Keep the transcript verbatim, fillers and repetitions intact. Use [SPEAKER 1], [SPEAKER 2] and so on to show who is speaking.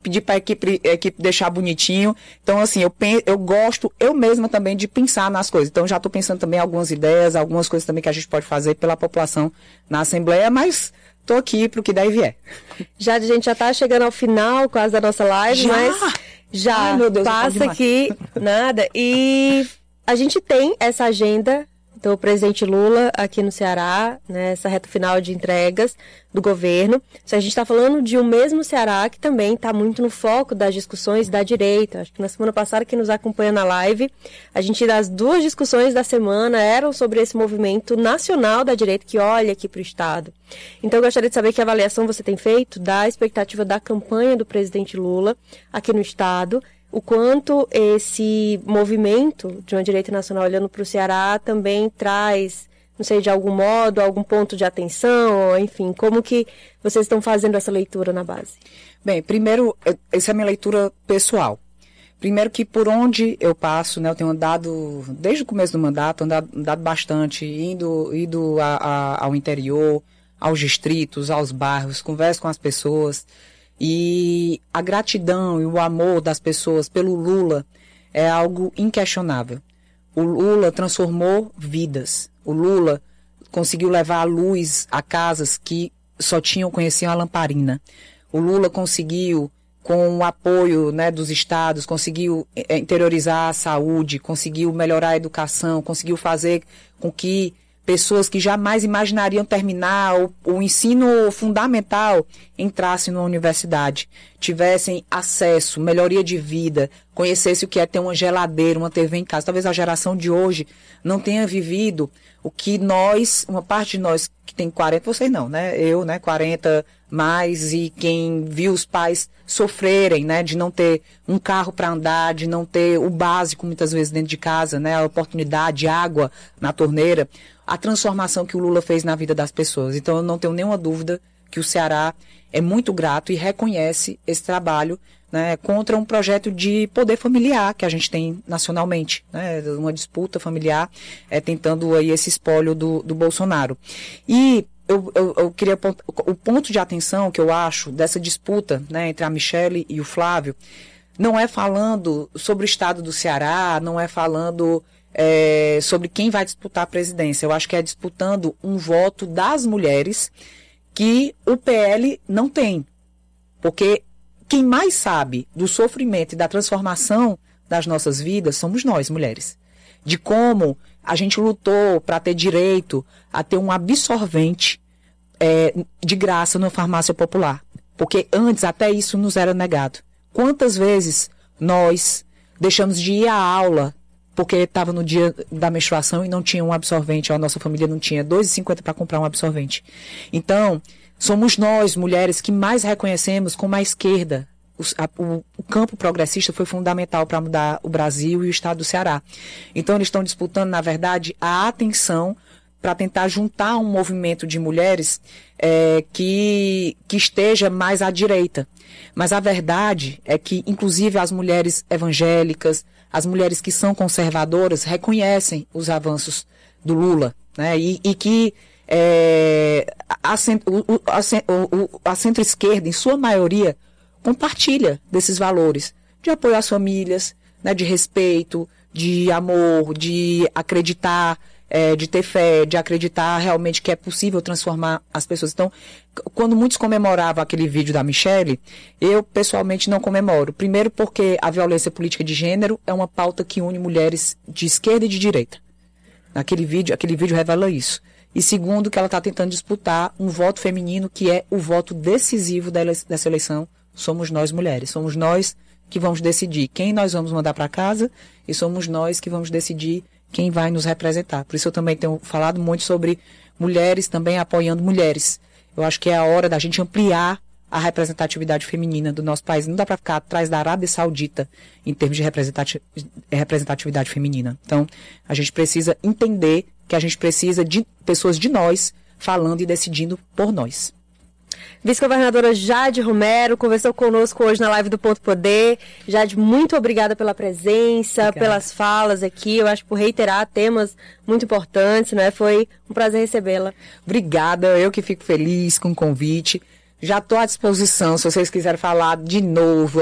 [SPEAKER 1] pedir para a equipe, equipe deixar bonitinho. Então, assim, eu, penso, eu gosto, eu mesma também, de pensar nas coisas. Então, já estou pensando também em algumas ideias, algumas coisas também que a gente pode fazer pela população na Assembleia, mas estou aqui para o que daí vier.
[SPEAKER 2] Já, a gente já está chegando ao final quase da nossa live,
[SPEAKER 1] já?
[SPEAKER 2] mas já
[SPEAKER 1] Ai, meu Deus,
[SPEAKER 2] passa aqui, nada. E a gente tem essa agenda do presidente Lula aqui no Ceará, né, essa reta final de entregas do governo. Se a gente está falando de um mesmo Ceará que também está muito no foco das discussões da direita. Acho que na semana passada, quem nos acompanha na live, a gente, das duas discussões da semana eram sobre esse movimento nacional da direita que olha aqui para o Estado. Então, eu gostaria de saber que avaliação você tem feito da expectativa da campanha do presidente Lula aqui no Estado, o quanto esse movimento de uma direita nacional olhando para o Ceará também traz, não sei, de algum modo, algum ponto de atenção, ou, enfim, como que vocês estão fazendo essa leitura na base?
[SPEAKER 1] Bem, primeiro, essa é a minha leitura pessoal. Primeiro que por onde eu passo, né, eu tenho andado, desde o começo do mandato, andado, andado bastante, indo, indo a, a, ao interior, aos distritos, aos bairros, converso com as pessoas. E a gratidão e o amor das pessoas pelo Lula é algo inquestionável. O Lula transformou vidas. O Lula conseguiu levar a luz a casas que só tinham, conheciam a lamparina. O Lula conseguiu, com o apoio, né, dos estados, conseguiu interiorizar a saúde, conseguiu melhorar a educação, conseguiu fazer com que pessoas que jamais imaginariam terminar o, o ensino fundamental entrassem numa universidade, tivessem acesso, melhoria de vida, conhecessem o que é ter uma geladeira, uma T V em casa. Talvez a geração de hoje não tenha vivido o que nós, uma parte de nós que tem quarenta, vocês não, né? Eu, né, quarenta mais, e quem viu os pais sofrerem, né, de não ter um carro para andar, de não ter o básico muitas vezes dentro de casa, né, a oportunidade de água na torneira, a transformação que o Lula fez na vida das pessoas. Então eu não tenho nenhuma dúvida que o Ceará é muito grato e reconhece esse trabalho, né, contra um projeto de poder familiar que a gente tem nacionalmente, né, uma disputa familiar, é, tentando aí esse espólio do, do Bolsonaro. E eu, eu, eu queria, o ponto de atenção que eu acho dessa disputa, né, entre a Michelle e o Flávio, não é falando sobre o estado do Ceará, não é falando é, sobre quem vai disputar a presidência. Eu acho que é disputando um voto das mulheres que o P L não tem. Porque quem mais sabe do sofrimento e da transformação das nossas vidas somos nós, mulheres. De como a gente lutou para ter direito a ter um absorvente é, de graça numa farmácia popular. Porque antes até isso nos era negado. Quantas vezes nós deixamos de ir à aula porque estava no dia da menstruação e não tinha um absorvente, a nossa família não tinha dois reais e cinquenta centavos para comprar um absorvente. Então, somos nós, mulheres, que mais reconhecemos como a esquerda. O, a, o, o campo progressista foi fundamental para mudar o Brasil e o estado do Ceará. Então, eles estão disputando, na verdade, a atenção para tentar juntar um movimento de mulheres é, que, que esteja mais à direita. Mas a verdade é que, inclusive, as mulheres evangélicas, as mulheres que são conservadoras, reconhecem os avanços do Lula, né? E, e que é, a, a, a centro-esquerda, em sua maioria, compartilha desses valores de apoio às famílias, né, de respeito, de amor, de acreditar, é, de ter fé, de acreditar realmente que é possível transformar as pessoas. Então, quando muitos comemoravam aquele vídeo da Michelle, eu pessoalmente não comemoro. Primeiro porque a violência política de gênero é uma pauta que une mulheres de esquerda e de direita. Aquele vídeo, aquele vídeo revela isso. E segundo, que ela está tentando disputar um voto feminino que é o voto decisivo dessa eleição. Somos nós, mulheres. Somos nós que vamos decidir quem nós vamos mandar para casa e somos nós que vamos decidir quem vai nos representar. Por isso eu também tenho falado muito sobre mulheres também apoiando mulheres. Eu acho que é a hora da gente ampliar a representatividade feminina do nosso país. Não dá para ficar atrás da Arábia Saudita em termos de representatividade feminina. Então, a gente precisa entender que a gente precisa de pessoas de nós falando e decidindo por nós.
[SPEAKER 2] Vice-governadora Jade Romero conversou conosco hoje na live do Ponto Poder. Jade, muito obrigada pela presença, obrigada. Pelas falas aqui. Eu acho que por reiterar temas muito importantes, né? Foi um prazer recebê-la.
[SPEAKER 1] Obrigada, eu que fico feliz com o convite. Já estou à disposição, se vocês quiserem falar de novo,